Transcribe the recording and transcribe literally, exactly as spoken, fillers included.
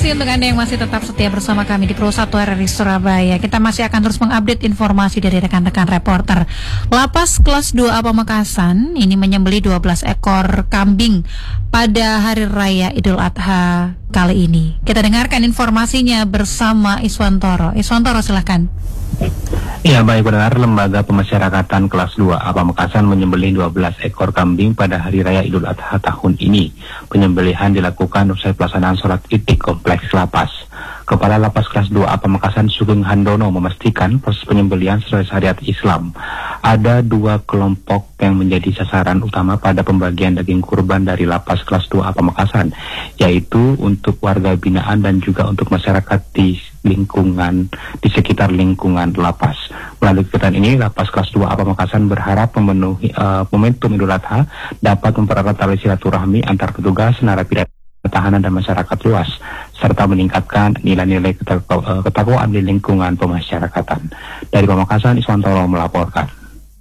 kasih untuk Anda yang masih tetap setia bersama kami di Pro satu R R I Surabaya. Kita masih akan terus mengupdate informasi dari rekan-rekan reporter. Lapas kelas dua A Pamekasan ini menyembelih dua belas ekor kambing pada hari raya Idul Adha kali ini. Kita dengarkan informasinya bersama Iswantoro. Iswantoro, silahkan. Ya, baik benar, Lembaga Pemasyarakatan kelas dua A Pamekasan menyembelih dua belas ekor kambing pada hari raya Idul Adha tahun ini. Penyembelihan dilakukan usai pelaksanaan sholat Id di kompleks lapas. Kepala Lapas kelas dua A Pamekasan Sugeng Handono memastikan proses penyembelihan sesuai syariat Islam. Ada dua kelompok yang menjadi sasaran utama pada pembagian daging kurban dari Lapas kelas dua A Pamekasan, yaitu untuk warga binaan dan juga untuk masyarakat di lingkungan, di sekitar lingkungan lapas. Melalui kegiatan ini, Lapas kelas dua A Pamekasan berharap memenuhi uh, momentum Idul Adha dapat mempererat tali silaturahmi antar petugas, narapidana, tahanan dan masyarakat luas, serta meningkatkan nilai-nilai ketakwaan di lingkungan pemasyarakatan. Dari Pamekasan, Iswantoro melaporkan.